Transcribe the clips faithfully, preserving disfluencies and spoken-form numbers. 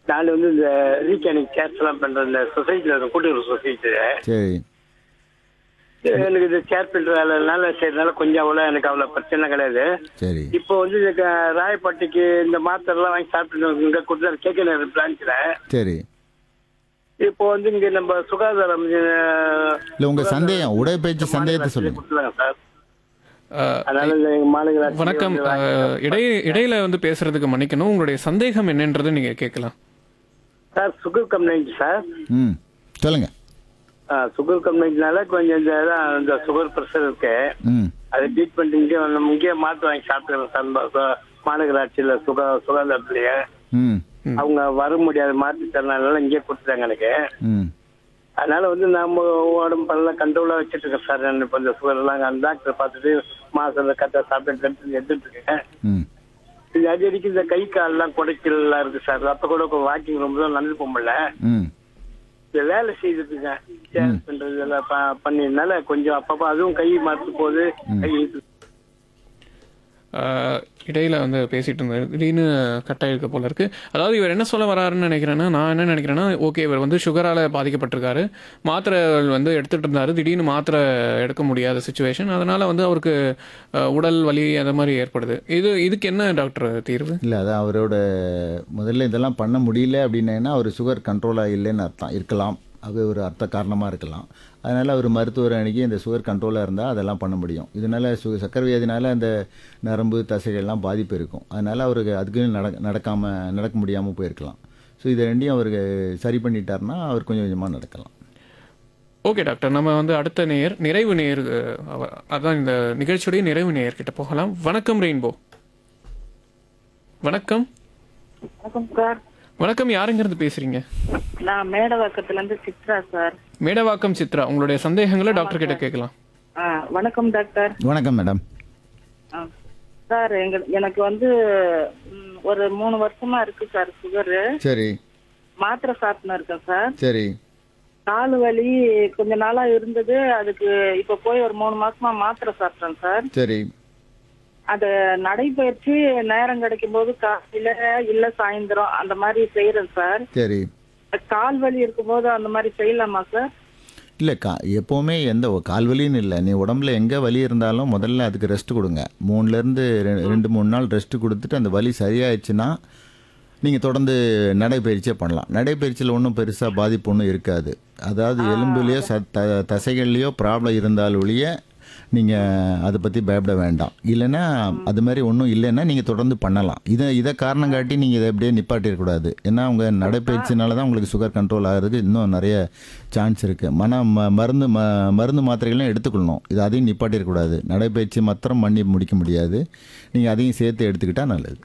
நான் வந்து இந்த ரீகேனிங் சேர்ஸ் எல்லாம் பண்ற இந்த சொசைட்டில இருக்க கூட்டுறவு சொசைட்டில சரி எனக்கு இந்த சேர் பில்டர் வேலைனால செய்யறதுனால கொஞ்சம் அவ்வளோ எனக்கு அவ்வளோ பிரச்சனை கிடையாது. சரி இப்போ வந்து இந்த க- ராயப்பட்டிக்கு இந்த மாத்திரை எல்லாம் வாங்கி சாப்பிட்டு இங்க கொடுத்தாரு கேகே நகர் பிரான்ச்ல. சரி. இப்போ வந்து இங்க நம்ம சுகாதாரம் இல்லை உங்கள் சந்தேகம் உடற்பயிற்சி சந்தேகத்தை சொல்லுங்கள். கொடுத்துருவாங்க சார். அஹ், அதனால இந்த எங்க மாநகராட்சி வணக்கம். வந்து வாங்கி அஹ், இடை இடையில வந்து பேசுறதுக்கு மன்னிக்கணும். உங்களுடைய சந்தேகம் என்னன்றது நீங்க கேட்கலாம். Sir sugar complaint sir. ம் சொல்லுங்கள். ஆ, சுகர் கம்ப்ளைண்ட்னால கொஞ்சம் இந்த இதான் இந்த சுகர் ப்ரெஷர் இருக்கு. ம் அதை ட்ரீட்மெண்ட் இங்கே இங்கேயே மாற்று வாங்கி சாப்பிட்டுக்கிறேன் சார். ம- சு- மாநகராட்சியில் சுகா சுகாதாரத்துலேயே ம் அவங்க வர முடியாத மாற்றி தரனால இங்கேயே கொடுத்துட்டாங்க எனக்கு. ம் அதனால வந்து நம்ம உடம்பெல்லாம் கண்ட்ரோலாக வச்சுட்டு இருக்கேன் சார். நான் இப்போ இந்த சுகர் எல்லாம் அந்த டாக்டரை பார்த்துட்டு மாசம் கரெக்டாக சாப்பிட்டு எடுத்து எடுத்துட்டு இருக்கேன். ம் இது அடிக்கடிக்கு இந்த கை கால்லாம் குடைக்கலாம் இருக்கு சார். அப்போ கூட வாக்கிங் ரொம்ப தான் நடந்து போக முடியல. ம் இந்த வேலை செய்துட்டுங்க சேர் பண்றது இதெல்லாம் ப- பண்ணினால கொஞ்சம் அப்பப்போ அதுவும் கை மாற்று போது கை இழுத்து. அஹ், இடையில வந்து பேசிட்டு இருந்தாரு, திடீர்னு கட் ஆயிருக்க போல இருக்கு. அதாவது இவர் என்ன சொல்ல வராருன்னு நினைக்கிறேன்னா, நான் என்ன நினைக்கிறேன்னா, ஓகே இவர் வந்து சுகரால பாதிக்கப்பட்டிருக்காரு, மாத்திரைகள் வந்து எடுத்துட்டு இருந்தாரு, திடீர்னு மாத்திரை எடுக்க முடியாத சுச்சுவேஷன், அதனால வந்து அவருக்கு அஹ், உடல் வலி அந்த மாதிரி ஏற்படுது. இது இதுக்கு என்ன டாக்டர் தீர்வு? இல்லை அதான் அவரோட முதல்ல இதெல்லாம் பண்ண முடியல அப்படின்னா அவர் சுகர் கண்ட்ரோலாக இல்லைன்னு அர்த்தம் இருக்கலாம். அது ஒரு அர்த்த காரணமாக இருக்கலாம். அதனால் அவர் மருத்துவர் அணுகி இந்த சுகர் கண்ட்ரோலாக இருந்தால் அதெல்லாம் பண்ண முடியும். இதனால் சு சர்க்கரை வியாதினால அந்த நரம்பு தசைகள்லாம் பாதிப்பு இருக்கும். அதனால் அவருக்கு அதுக்கு நட நடக்காமல் நடக்க முடியாமல் போயிருக்கலாம். ஸோ இதை ரெண்டையும் அவருக்கு சரி பண்ணிட்டாருன்னா அவர் கொஞ்சம் கொஞ்சமாக நடக்கலாம். ஓகே டாக்டர், நம்ம வந்து அடுத்த நேயர் நிறைவு நேயர் அஹ், அவ- அதான் இந்த நிகழ்ச்சியுடைய நிறைவு நேயர் கிட்ட போகலாம். வணக்கம் ரெயின்போ. வணக்கம். வணக்கம் சார். வணக்கம், யாருங்கிறது பேசுறீங்க? நான் மேடவாக்கத்துல இருந்து சித்ரா சார். மேடவாக்கம் சித்ரா, உங்களுடைய சந்தேகங்களை டாக்டர் கிட்ட கேட்கலாம். ஆ, வணக்கம் டாக்டர். வணக்கம் மேடம். ஆ, சார் எங்க எனக்கு வந்து ம், ஒரு மூணு வருஷமா இருக்கு சார் சுகரு. சரி மாத்திரை சாப்பிட்டு இருக்கேன் சார். சரி காலு வலி கொஞ்ச நாளா இருந்தது, அதுக்கு இப்ப போய் ஒரு மூணு மாசமா மாத்திரை சாப்பிட்டேன் சார். சரி அது நடைபயிற்சி நேரம் கிடைக்கும் போது காலையில இல்ல சாயந்தரம் அந்த மாதிரி செய்யறேன் சார். சரி. கால் வலி இருக்கும்போது அந்த மாதிரி செய்யலாமா சார்? இல்லை கா எப்போவுமே எந்த ஒ- கால் வலின்னு இல்லை, நீ உடம்புல எங்கே வலி இருந்தாலும் முதல்ல அதுக்கு ரெஸ்ட் கொடுங்க. மூணுலேருந்து ரெண்டு மூணு நாள் ரெஸ்ட் கொடுத்துட்டு அந்த வலி சரியாயிடுச்சுன்னா நீங்கள் தொடர்ந்து நடைப்பயிற்சியே பண்ணலாம். நடைப்பயிற்சியில் ஒன்றும் பெருசாக பாதிப்பு ஒன்றும் இருக்காது. அதாவது எலும்புலேயோ ச த தசைகள்லேயோ ப்ராப்ளம் இருந்தால் ஒழிய நீங்கள் அதை பற்றி பயப்பட வேண்டாம். இல்லைன்னா அது மாதிரி ஒன்றும் இல்லைன்னா நீங்கள் தொடர்ந்து பண்ணலாம். இதை இதை காரணம் காட்டி நீங்கள் இதை அப்படியே நிப்பாட்டிடக்கூடாது. ஏன்னா உங்கள் நடைப்பயிற்சினால தான் உங்களுக்கு சுகர் கண்ட்ரோல் ஆகிறதுக்கு இன்னும் நிறைய சான்ஸ் இருக்குது. மன ம மருந்து ம மருந்து மாத்திரைகள்லாம் எடுத்துக்கொள்ளணும். இது அதையும் நிப்பாட்டிடக்கூடாது. நடைப்பயிற்சி மாத்திரம் பண்ணி முடிக்க முடியாது. நீங்கள் அதையும் சேர்த்து எடுத்துக்கிட்டால் நல்லது.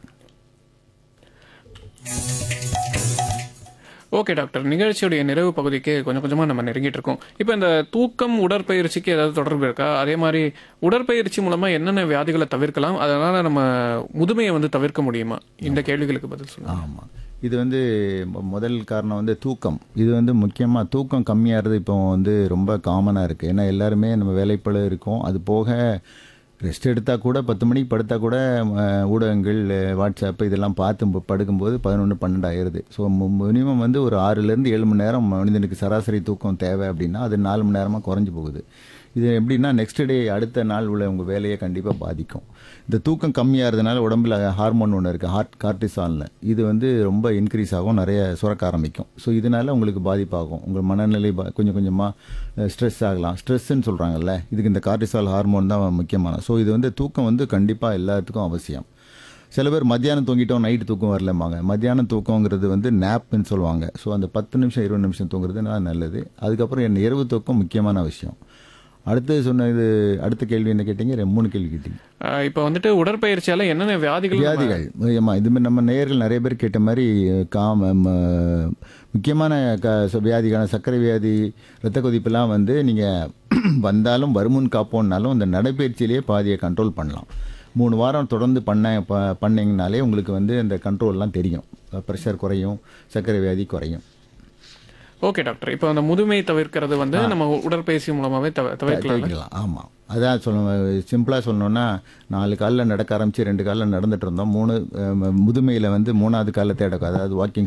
ஓகே டாக்டர், நிகழ்ச்சியுடைய நிறைவு பகுதிக்கு கொஞ்சம் கொஞ்சமாக நம்ம நெருங்கிட்டு இருக்கோம். இப்போ இந்த தூக்கம் உடற்பயிற்சிக்கு ஏதாவது தொடர்பு இருக்கா? அதே மாதிரி உடற்பயிற்சி மூலமாக என்னென்ன வியாதிகளை தவிர்க்கலாம், அதனால் நம்ம முதுமையை வந்து தவிர்க்க முடியுமா? இந்த கேள்விகளுக்கு பதில் சொல்லுங்கள். ஆமாம், இது வந்து மொ- முதல் காரணம் வந்து தூக்கம். இது வந்து முக்கியமாக தூக்கம் கம்மியாகிறது இப்போ வந்து ரொம்ப காமனாக இருக்குது. ஏன்னா எல்லாருமே நம்ம வேலைப்பளு இருக்கோம். அது போக ரெஸ்ட் எடுத்தால் கூட பத்து மணிக்கு படுத்தால் கூட அஹ், ஊடகங்கள் வாட்ஸ்அப் இதெல்லாம் பார்த்து ப- படுக்கும்போது பதினொன்று பன்னெண்டு ஆயிடுது. ஸோ மினிமம் வந்து ஒரு ஆறுலேருந்து ஏழு மணி நேரம் மனிதனுக்கு சராசரி தூக்கம் தேவை அப்படின்னா அது நாலு மணி நேரமாக குறைஞ்சி போகுது. இது எப்படின்னா நெக்ஸ்ட் டே அடுத்த நாள் உள்ள உங்கள் வேலையை கண்டிப்பாக பாதிக்கும். இந்த தூக்கம் கம்மியாகிறதுனால உடம்புல ஹார்மோன் ஒன்று இருக்குது, ஹார்ட் கார்டிசால்னு. இது வந்து ரொம்ப இன்க்ரீஸ் ஆகும், நிறைய சுரக்க ஆரம்பிக்கும். ஸோ இதனால் உங்களுக்கு பாதிப்பாகும். உங்கள் மனநிலை பா- கொஞ்சம் கொஞ்சமாக ஸ்ட்ரெஸ் ஆகலாம். ஸ்ட்ரெஸ்ன்னு சொல்கிறாங்கல்ல, இதுக்கு இந்த கார்டிசால் ஹார்மோன் தான் முக்கியமான. ஸோ இது வந்து தூக்கம் வந்து கண்டிப்பாக எல்லாத்துக்கும் அவசியம். சில பேர் மத்தியானம் தூங்கிட்டோம் நைட்டு தூக்கம் வரலம்பாங்க. மத்தியானம் தூக்கங்கிறது வந்து நேப்னு சொல்லுவாங்க. ஸோ அந்த பத்து நிமிஷம் இருபது நிமிஷம் தூங்குறது நல்லது. அதுக்கப்புறம் என் இரவு தூக்கம் முக்கியமான விஷயம். அடுத்து சொன்ன இது அடுத்த கேள்வி என்ன கேட்டீங்க? ரெ- மூணு கேள்வி கேட்டீங்க. இப்போ வந்துட்டு உடற்பயிற்சியால் என்னென்ன வியாதிகள் நம்ம- வியாதிகள் ஆமாம், இதுமாதிரி நம்ம நேயர்கள் நிறைய பேர் கேட்ட மாதிரி காம ம- முக்கியமான க ச- வியாதிக்கான சர்க்கரை வியாதி, இரத்த கொதிப்புலாம் வந்து நீங்கள் வந்தாலும் வருமுன் காப்போம்னாலும் இந்த நடைப்பயிற்சியிலேயே பாதியை கண்ட்ரோல் பண்ணலாம். மூணு வாரம் தொடர்ந்து பண்ண ப பண்ணிங்கனாலே உங்களுக்கு வந்து இந்த கண்ட்ரோல்லாம் தெரியும். ப்ரெஷர் குறையும், சர்க்கரை வியாதி குறையும். ஓகே டாக்டர், இப்போ அந்த முதுமையை தவிர்க்கிறது வந்து நம்ம உடற்பயிற்சி மூலமாகவே தவ தவிர்க்கலாம். தவிர்க்கலாம். ஆமாம், அதான் சொல்ல சிம்பிளாக சொல்லணுன்னா நாலு காலில் நடக்க ஆரம்பித்து ரெண்டு காலில் நடந்துட்டு இருந்தோம். மூணு முதுமையில் வந்து மூணாவது காலில் தேடக்கும், அதாவது வாக்கிங்